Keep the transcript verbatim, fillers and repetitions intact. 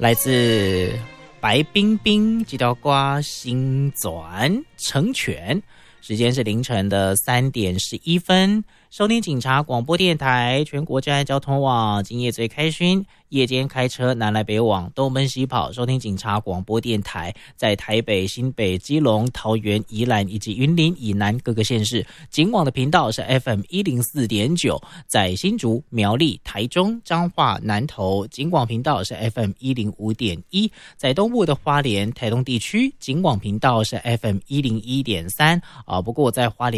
来自白冰冰这条歌新转成全，时间是凌晨的三点十一分。收听警察广播电台全国治安交通网，今夜最开心，夜间开车南来北往，东奔西跑，收听警察广播电台，在台北、新北、基隆、桃园、宜兰以及云林以南各个县市，警网的频道是 F M 一零四点九，在新竹、苗栗、台中、彰化、南投，警广频道是 F M 一零五点一，在东部的花莲、台东地区，警广频道是 F M 一零一点三啊。不过在花莲